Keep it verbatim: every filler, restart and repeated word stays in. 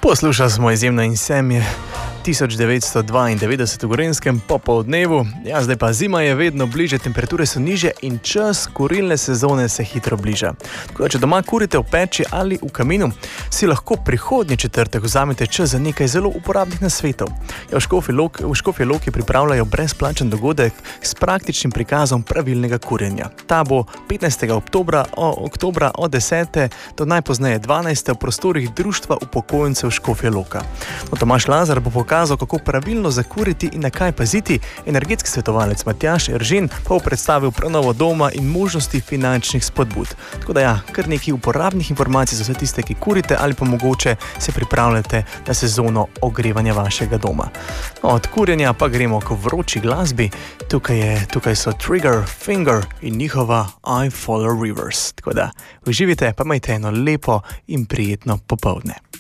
Poslušali smo izjemno in sem je tisoč devetsto dvaindevetdeset v Gorenjskem popoldnevu. Ja, zdaj pa zima je vedno bliže, temperature so niže in čas kurilne sezone se hitro bliža. Tako da, če doma kurite v peči ali v kaminu, si lahko prihodnji četrtek vzamete čas za nekaj zelo uporabnih nasvetov. Ja, v Škofji Loki, v Škofji Loki pripravljajo brezplačen dogodek s praktičnim prikazom pravilnega kurjenja. Ta bo petnajstega oktobra, o, oktobra od desete do najpozneje dvanajste v prostorih Društva upokojencev Škofja Loka. No, Tomaž Lazar bo pokazal, kako pravilno zakuriti in na kaj paziti. Energetski svetovalec Matjaž Eržen pa bo predstavil prenovo doma in možnosti finančnih spodbud. Tako da ja, kar nekaj uporabnih informacij za vse tiste, ki kurite ali pa mogoče se pripravljate na sezono ogrevanja vašega doma. No, od kurjenja pa gremo k vroči glasbi. Tukaj, je, tukaj so Trigger Finger in njihova I Follow Rivers. Tako da uživite, pa imajte eno lepo in prijetno popoldne.